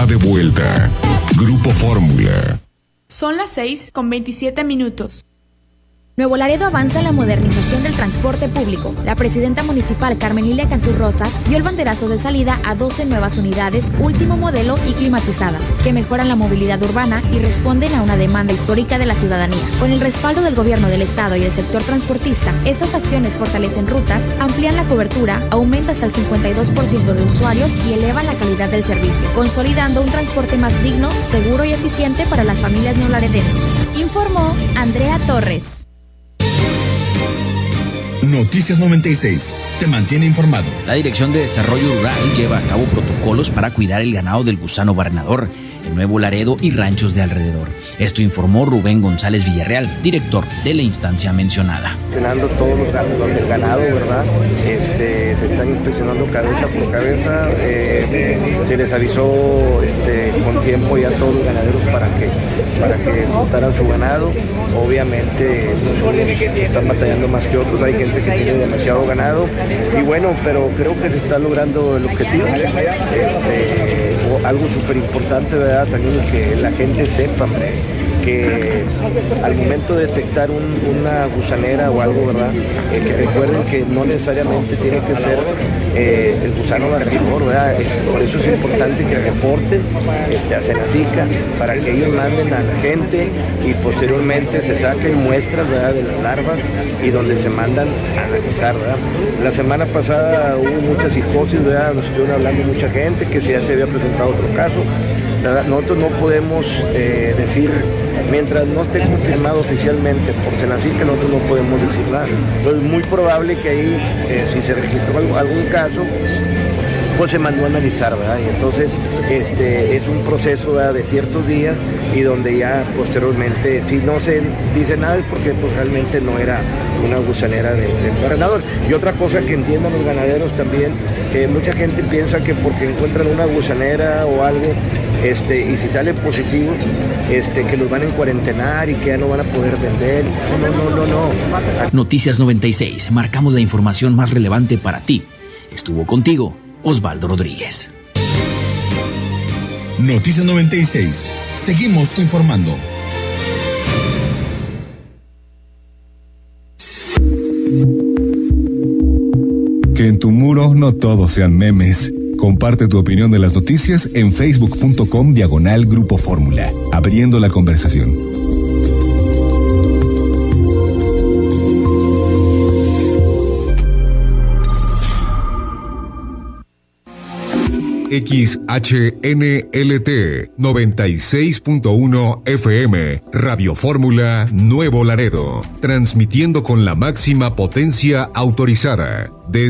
está de vuelta. Grupo Fórmula. Son las 6:27. Nuevo Laredo avanza en la modernización del transporte público. La presidenta municipal Carmen Lilia Cantú Rosas dio el banderazo de salida a 12 nuevas unidades último modelo y climatizadas, que mejoran la movilidad urbana y responden a una demanda histórica de la ciudadanía. Con el respaldo del gobierno del estado y el sector transportista, estas acciones fortalecen rutas, amplían la cobertura, aumentan hasta el 52% de usuarios y elevan la calidad del servicio, consolidando un transporte más digno, seguro y eficiente para las familias neolaredenses. Informó Andrea Torres. Noticias 96. Te mantiene informado. La Dirección de Desarrollo Rural lleva a cabo protocolos para cuidar el ganado del gusano barrenador en Nuevo Laredo y ranchos de alrededor. Esto informó Rubén González Villarreal, director de la instancia mencionada. Inspeccionando todos los del ganado, ¿verdad? Se están inspeccionando cabeza por cabeza. Se les avisó con tiempo ya a todos los ganaderos para que montaran su ganado. Obviamente están batallando más que otros, hay gente que tiene demasiado ganado y bueno, pero creo que se está logrando el objetivo. Algo súper importante, ¿verdad? También que la gente sepa que al momento de detectar una gusanera o algo, ¿verdad? Que recuerden que no necesariamente tiene que ser el gusano barrenador, ¿verdad? Por eso es importante que reporten a Senacica para que ellos manden a la gente y posteriormente se saquen muestras, ¿verdad?, de las larvas y donde se mandan a analizar, ¿verdad? La semana pasada hubo mucha psicosis, ¿verdad? Nos estuvieron hablando mucha gente que ya se había presentado otro caso. Nosotros no podemos decir, mientras no esté confirmado oficialmente por Senacica, nosotros no podemos decir nada. Entonces es muy probable que ahí, si se registró algún caso, pues se mandó a analizar, ¿verdad? Y entonces es un proceso, ¿verdad?, de ciertos días y donde ya posteriormente, si no se dice nada es porque pues realmente no era una gusanera del barrenador. Y otra cosa que entiendan los ganaderos también, que mucha gente piensa que porque encuentran una gusanera o algo, y si sale positivo, que los van a encuarentenar y que ya no van a poder vender. No. Noticias 96, marcamos la información más relevante para ti. Estuvo contigo Osvaldo Rodríguez. Noticias 96. Seguimos informando. Que en tu muro no todos sean memes. Comparte tu opinión de las noticias en facebook.com/Grupo Fórmula, abriendo la conversación. XHNLT 96.1 FM, Radio Fórmula Nuevo Laredo, transmitiendo con la máxima potencia autorizada.